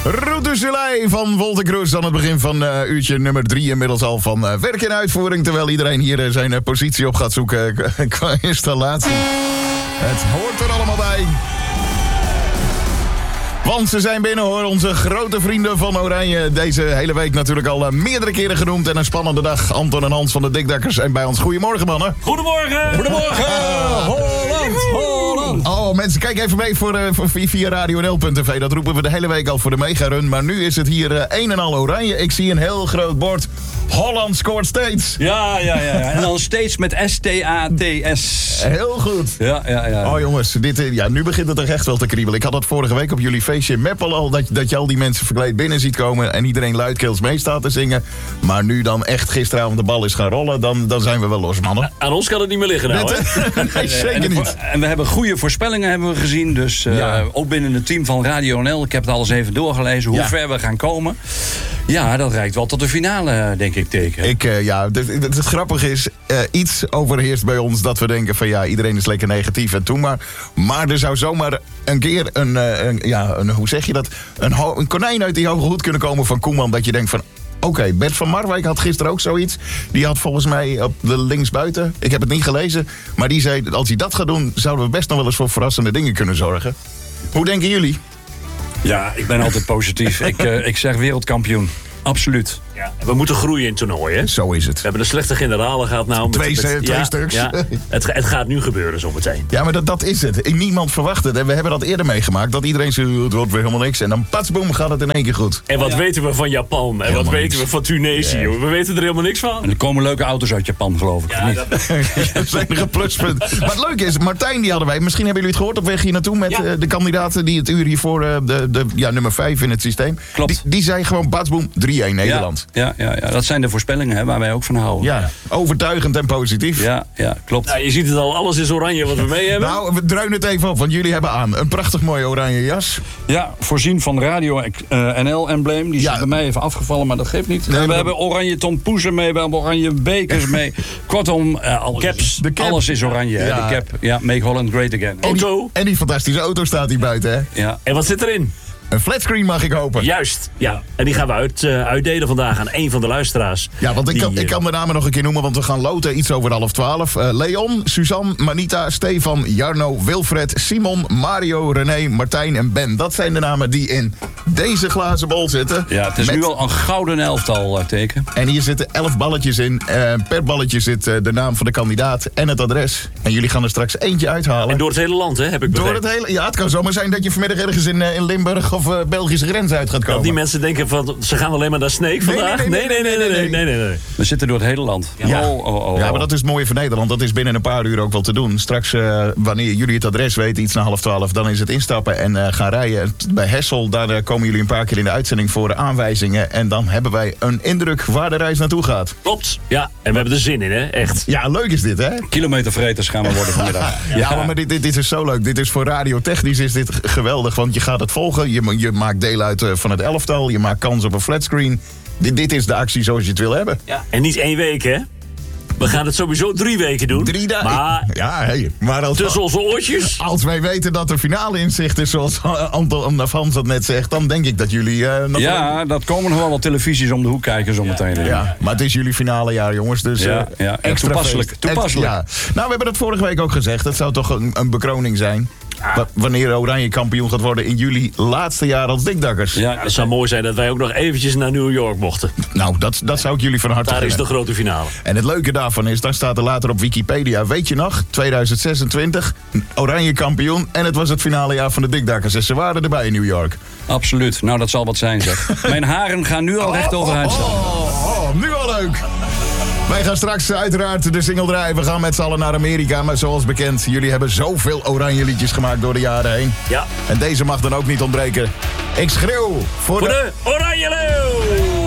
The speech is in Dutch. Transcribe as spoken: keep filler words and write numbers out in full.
Route Soleil van Wolter Kroes aan het begin van uh, uurtje nummer drie inmiddels al van uh, werk in uitvoering. Terwijl iedereen hier uh, zijn uh, positie op gaat zoeken uh, qua installatie. Het hoort er allemaal bij. Want ze zijn binnen hoor, onze grote vrienden van Oranje. Deze hele week natuurlijk al uh, meerdere keren genoemd. En een spannende dag. Anton en Hans van de Dikdakkers zijn bij ons. Goedemorgen mannen. Goedemorgen. Goedemorgen. Uh, Holland, Holland. Oh mensen, kijk even mee voor, uh, voor via radio n l punt t v. Dat roepen we de hele week al voor de megarun. Maar nu is het hier uh, een en al Oranje. Ik zie een heel groot bord. Holland scoort steeds. Ja, ja, ja, ja. En dan steeds met S T A T S. Heel goed. Ja, ja, ja. Oh jongens, dit, ja, nu begint het er echt wel te kriebelen. Ik had dat vorige week op jullie feestje in Meppel al. Dat, dat je al die mensen verkleed binnen ziet komen. En iedereen luidkeels mee staat te zingen. Maar nu dan echt gisteravond de bal is gaan rollen. Dan, dan zijn we wel los, mannen. Aan ons kan het niet meer liggen nou, hè? Nee, zeker en, niet. En we hebben goede voorspellingen hebben we gezien. Dus uh, Ja. ook binnen het team van Radio N L. Ik heb het alles even doorgelezen. Hoe Ja. ver we gaan komen. Ja, dat reikt wel tot de finale, denk ik, teken. Ik, uh, ja, het, het, het grappige is, uh, iets overheerst bij ons dat we denken van ja, iedereen is lekker negatief en toen maar. Maar er zou zomaar een keer een, uh, een ja, een, hoe zeg je dat, een, ho- een konijn uit die hoge hoed kunnen komen van Koeman. Dat je denkt van, oké, okay, Bert van Marwijk had gisteren ook zoiets. Die had volgens mij op de linksbuiten, ik heb het niet gelezen, maar die zei, als hij dat gaat doen, zouden we best nog wel eens voor verrassende dingen kunnen zorgen. Hoe denken jullie? Ja, ik ben altijd positief. ik, uh, ik zeg wereldkampioen. Absoluut. Ja, we moeten groeien in het toernooi, hè? Zo is het. We hebben een slechte generalen gehad nou. Met, Twee, met, twee ja, stuks. Ja, het, het gaat nu gebeuren zometeen. Ja, maar dat, dat is het. Niemand verwacht het. En we hebben dat eerder meegemaakt. Dat iedereen zegt, het wordt weer helemaal niks. En dan patsboom gaat het in één keer goed. En wat Ja. weten we van Japan? En Helemaal wat weten niks. we van Tunesië? Ja. We weten er helemaal niks van. En er komen leuke auto's uit Japan, geloof ik. of niet? dat, Dat is het enige pluspunt. Maar het leuke is, Martijn die hadden wij. Misschien hebben jullie het gehoord op weg hier naartoe. Met Ja. uh, de kandidaten die het uur hiervoor, uh, de, de ja, nummer vijf in het systeem. Klopt. Die, die zei gewoon patsboom drie-een Nederland. Ja, ja, ja, dat zijn de voorspellingen hè, waar wij ook van houden. Ja, overtuigend en positief. ja, ja klopt. nou, je ziet het al, alles is oranje wat we mee hebben. Nou, we druinen het even op, want jullie hebben aan een prachtig mooie oranje jas. Ja, voorzien van Radio uh, N L-embleem. Die is Ja. bij mij even afgevallen, maar dat geeft niet. Nee, we maar- hebben oranje tompoezen mee, we hebben oranje bekers mee. Kortom, uh, alles, Caps. De cap. alles is oranje. Hè? Ja. De cap, ja, make Holland great again. En die, Auto. en die fantastische auto staat hier buiten, hè? Ja. En wat zit erin? Een flatscreen mag ik hopen. Juist, ja. En die gaan we uit, uh, uitdelen vandaag aan een van de luisteraars. Ja, want ik Die, kan, ik uh, kan de namen nog een keer noemen, want we gaan loten iets over half twaalf. Uh, Leon, Suzanne, Manita, Stefan, Jarno, Wilfred, Simon, Mario, René, Martijn en Ben. Dat zijn de namen die in deze glazen bol zitten. Ja, het is Met- nu al een gouden elftal uh, teken. En hier zitten elf balletjes in. Uh, per balletje zit uh, de naam van de kandidaat en het adres. En jullie gaan er straks eentje uithalen. En door het hele land, hè, heb ik Door begrepen. het hele, ja, het kan zomaar zijn dat je vanmiddag ergens in, uh, in Limburg of uh, Belgische grens uit gaat Dat komen. die mensen denken van, ze gaan alleen maar naar Sneek vandaag. nee, nee, nee, nee, nee, nee, nee, nee, nee. We zitten door het hele land. Ja. Oh, oh, oh, Ja, oh. maar dat is het mooie van Nederland. Dat is binnen een paar uur ook wel te doen. Straks, uh, wanneer jullie het adres weten, iets na half twaalf, dan is het instappen en uh, gaan rijden. Bij Hessel, daar uh, komen jullie een paar keer in de uitzending voor aanwijzingen. En dan hebben wij een indruk waar de reis naartoe gaat. Klopt. Ja, en we hebben er zin in, hè? Echt. Ja, leuk is dit, hè? Kilometervreters gaan we worden vanmiddag. Ja, maar dit, dit, dit is zo leuk. Dit is voor radiotechnisch is dit g- geweldig. Want je gaat het volgen. Je, ma- je maakt deel uit uh, van het elftal. Je maakt kans op een flatscreen. Dit, dit is de actie zoals je het wil hebben. Ja. En niet één week, hè? We gaan het sowieso drie weken doen. Drie dagen. Maar Ja, hey, maar als, tussen onze oortjes. als wij weten dat de finale in zicht is, zoals Anton of Hans dat net zegt, dan denk ik dat jullie uh, nog wel- Ja, dat komen nog wel wat televisies om de hoek kijken zometeen. Ja, maar het is jullie finale jaar, jongens. Dus Ja, eh, ja, ja, extra toepasselijk, feest. toepasselijk. Ex- ja. Nou, we hebben het vorige week ook gezegd. Het zou toch een, een bekroning zijn. Wa- Wanneer Oranje kampioen gaat worden in jullie laatste jaar als Dikdakkers. Ja, Het zou mooi zijn dat wij ook nog eventjes naar New York mochten. Nou, dat, dat zou ik jullie van harte Daar is gunnen. de grote finale. En het leuke daarvan is, dan staat er later op Wikipedia, weet je nog, tweeduizend zesentwintig, Oranje kampioen en het was het finale jaar van de Dikdakkers. En ze waren erbij in New York. absoluut. Nou, dat zal wat zijn, zeg. Mijn haren gaan nu al recht overeind staan. Oh, oh, nu al leuk. Wij gaan straks uiteraard de single draaien. We gaan met z'n allen naar Amerika. Maar zoals bekend, jullie hebben zoveel oranje liedjes gemaakt door de jaren heen. Ja. En deze mag dan ook niet ontbreken. Ik schreeuw voor, Voor de... de Oranje Leeuw!